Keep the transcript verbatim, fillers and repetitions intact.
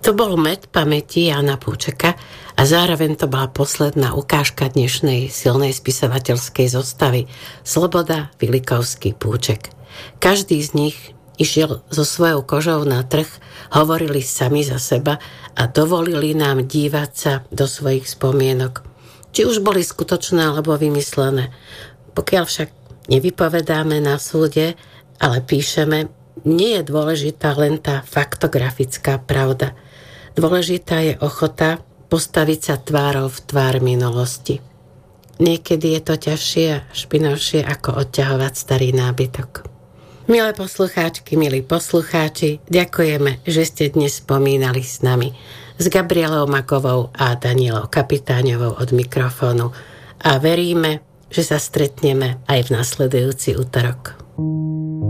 To bol med pamäti Jána Púčeka a zároveň to bola posledná ukážka dnešnej silnej spisovateľskej zostavy Sloboda, Vilikovský, Púček. Každý z nich išiel so svojou kožou na trh, hovorili sami za seba a dovolili nám dívať sa do svojich spomienok. Či už boli skutočné alebo vymyslené. Pokiaľ však nevypovedáme na súde, ale píšeme, nie je dôležitá len tá faktografická pravda. Dôležitá je ochota postaviť sa tvárou v tvár minulosti. Niekedy je to ťažšie a špinavšie ako odťahovať starý nábytok. Milé poslucháčky, milí poslucháči, ďakujeme, že ste dnes spomínali s nami, s Gabrielou Makovou a Danielou Kapitáňovou od mikrofónu a veríme, že sa stretneme aj v nasledujúci utorok.